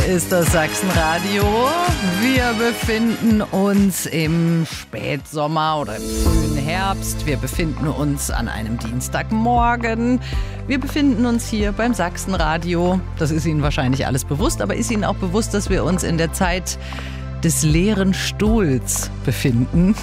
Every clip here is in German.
Ist das Sachsenradio. Wir befinden uns im Spätsommer oder im frühen Herbst. Wir befinden uns an einem Dienstagmorgen. Wir befinden uns hier beim Sachsenradio. Das ist Ihnen wahrscheinlich alles bewusst, aber ist Ihnen auch bewusst, dass wir uns in der Zeit des leeren Stuhls befinden.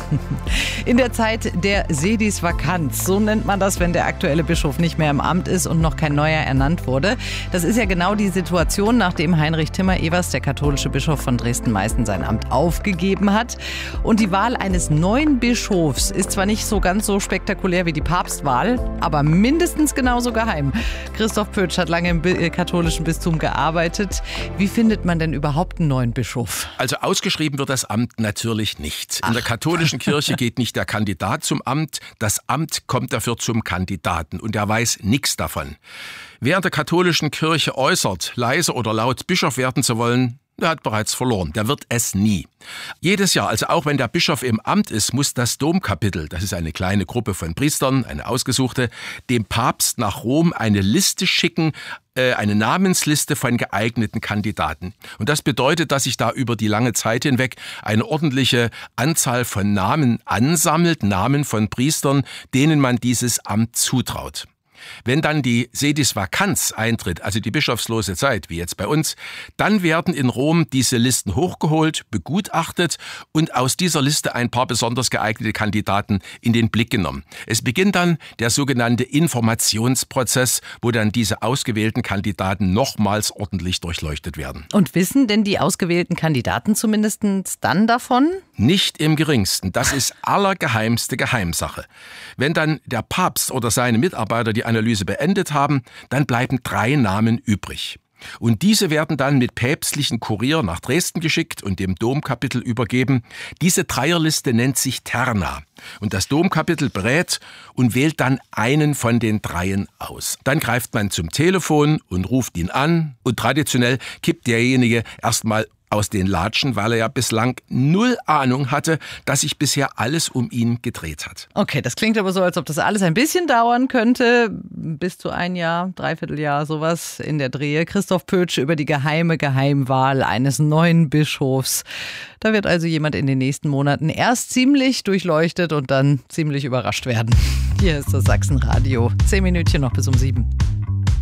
In der Zeit der Sedisvakanz, so nennt man das, wenn der aktuelle Bischof nicht mehr im Amt ist und noch kein neuer ernannt wurde. Das ist ja genau die Situation, nachdem Heinrich Timmer-Evers, der katholische Bischof von Dresden-Meißen, sein Amt aufgegeben hat. Und die Wahl eines neuen Bischofs ist zwar nicht so ganz so spektakulär wie die Papstwahl, aber mindestens genauso geheim. Christoph Pötsch hat lange im katholischen Bistum gearbeitet. Wie findet man denn überhaupt einen neuen Bischof? Also ausgeschrieben wird das Amt natürlich nicht. In der katholischen Kirche geht nicht der Kandidat zum Amt, das Amt kommt dafür zum Kandidaten und er weiß nichts davon. Wer in der katholischen Kirche äußert, leise oder laut Bischof werden zu wollen, der hat bereits verloren. Der wird es nie. Jedes Jahr, also auch wenn der Bischof im Amt ist, muss das Domkapitel, das ist eine kleine Gruppe von Priestern, eine ausgesuchte, dem Papst nach Rom eine Liste schicken, eine Namensliste von geeigneten Kandidaten. Und das bedeutet, dass sich da über die lange Zeit hinweg eine ordentliche Anzahl von Namen ansammelt, Namen von Priestern, denen man dieses Amt zutraut. Wenn dann die Sedisvakanz eintritt, also die bischofslose Zeit, wie jetzt bei uns, dann werden in Rom diese Listen hochgeholt, begutachtet und aus dieser Liste ein paar besonders geeignete Kandidaten in den Blick genommen. Es beginnt dann der sogenannte Informationsprozess, wo dann diese ausgewählten Kandidaten nochmals ordentlich durchleuchtet werden. Und wissen denn die ausgewählten Kandidaten zumindest dann davon? Nicht im geringsten. Das ist allergeheimste Geheimsache. Wenn dann der Papst oder seine Mitarbeiter die Analyse beendet haben, dann bleiben 3 Namen übrig. Und diese werden dann mit päpstlichen Kurier nach Dresden geschickt und dem Domkapitel übergeben. Diese Dreierliste nennt sich Terna. Und das Domkapitel berät und wählt dann einen von den 3 aus. Dann greift man zum Telefon und ruft ihn an. Und traditionell kippt derjenige erstmal aus den Latschen, weil er ja bislang 0 Ahnung hatte, dass sich bisher alles um ihn gedreht hat. Okay, das klingt aber so, als ob das alles ein bisschen dauern könnte. Bis zu 1 Jahr, 3/4 Jahr, sowas in der Drehe. Christoph Pötsch über die Geheimwahl eines neuen Bischofs. Da wird also jemand in den nächsten Monaten erst ziemlich durchleuchtet und dann ziemlich überrascht werden. Hier ist das Sachsenradio. 10 Minütchen noch bis um 7.